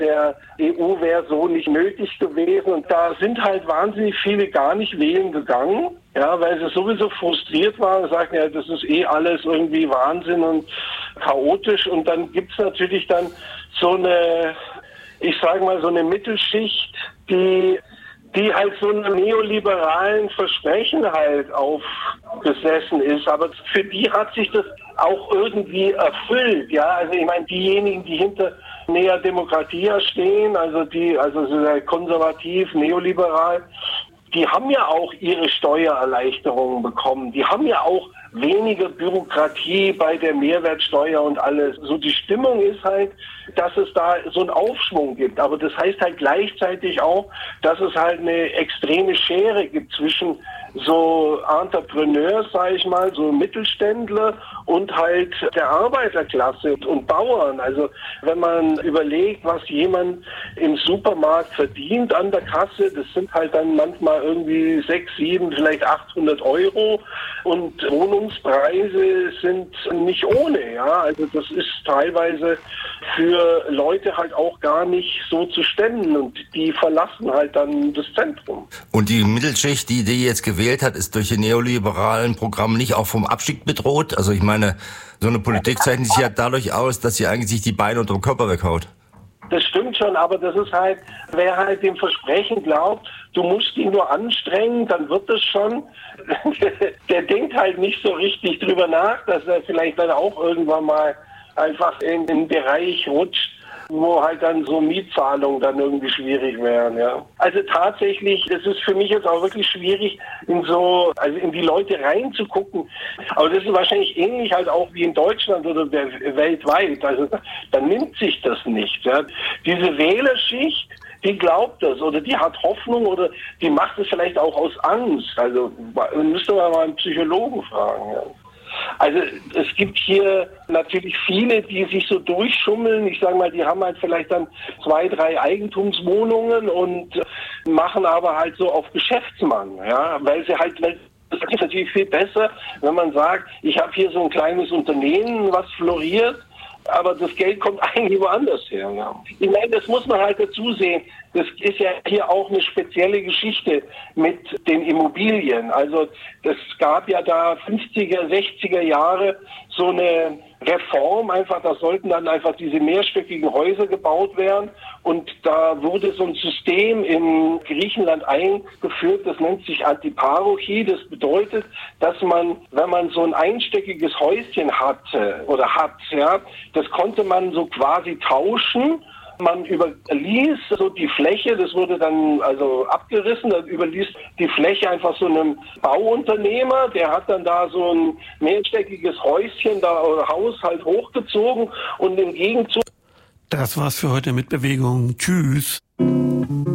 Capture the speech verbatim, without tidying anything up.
der E U wäre so nicht nötig gewesen. Und da sind halt wahnsinnig viele gar nicht wählen gegangen, ja, weil sie sowieso frustriert waren und sagten, ja, das ist eh alles irgendwie Wahnsinn und chaotisch. Und dann gibt's natürlich dann so eine, ich sage mal, so eine Mittelschicht, die die halt so einem neoliberalen Versprechen halt aufgesessen ist. Aber für die hat sich das auch irgendwie erfüllt, ja. Also ich meine, diejenigen, die hinter Nea Demokratia stehen, also die, also konservativ, neoliberal, die haben ja auch ihre Steuererleichterungen bekommen. Die haben ja auch weniger Bürokratie bei der Mehrwertsteuer und alles. So die Stimmung ist halt, dass es da so einen Aufschwung gibt. Aber das heißt halt gleichzeitig auch, dass es halt eine extreme Schere gibt zwischen so Entrepreneurs, sage ich mal, so Mittelständler und halt der Arbeiterklasse und Bauern. Also wenn man überlegt, was jemand im Supermarkt verdient an der Kasse, das sind halt dann manchmal irgendwie sechs, sieben, vielleicht achthundert Euro und Wohnungspreise sind nicht ohne. Ja, also das ist teilweise für Leute halt auch gar nicht so zu stemmen und die verlassen halt dann das Zentrum. Und die Mittelschicht, die die jetzt gewählt hat, ist durch die neoliberalen Programme nicht auch vom Abstieg bedroht? Also ich meine, so eine Politik zeichnet sich ja dadurch aus, dass sie eigentlich sich die Beine unter dem Körper weghaut. Das stimmt schon, aber das ist halt, wer halt dem Versprechen glaubt, du musst ihn nur anstrengen, dann wird das schon. Der denkt halt nicht so richtig drüber nach, dass er vielleicht dann auch irgendwann mal einfach in den Bereich rutscht, wo halt dann so Mietzahlungen dann irgendwie schwierig wären, ja. Also tatsächlich, es ist für mich jetzt auch wirklich schwierig, in so, also in die Leute reinzugucken. Aber das ist wahrscheinlich ähnlich halt auch wie in Deutschland oder weltweit. Also da nimmt sich das nicht, ja. Diese Wählerschicht, die glaubt das oder die hat Hoffnung oder die macht es vielleicht auch aus Angst. Also müsste man mal einen Psychologen fragen, ja. Also es gibt hier natürlich viele, die sich so durchschummeln. Ich sage mal, die haben halt vielleicht dann zwei, drei Eigentumswohnungen und machen aber halt so auf Geschäftsmann, ja, weil sie halt, weil das ist natürlich viel besser, wenn man sagt, ich habe hier so ein kleines Unternehmen, was floriert, aber das Geld kommt eigentlich woanders her. Ja. Ich meine, das muss man halt dazu sehen. Das ist ja hier auch eine spezielle Geschichte mit den Immobilien. Also es gab ja da fünfziger, sechziger Jahre so eine Reform, einfach, da sollten dann einfach diese mehrstöckigen Häuser gebaut werden und da wurde so ein System in Griechenland eingeführt, das nennt sich Antiparochie, das bedeutet, dass man, wenn man so ein einstöckiges Häuschen hatte oder hat, ja, das konnte man so quasi tauschen. Man überließ so die Fläche, das wurde dann also abgerissen, dann überließ die Fläche einfach so einem Bauunternehmer, der hat dann da so ein mehrstöckiges Häuschen da oder Haus halt hochgezogen und im Gegenzug. Das war's für heute mit Bewegung. Tschüss.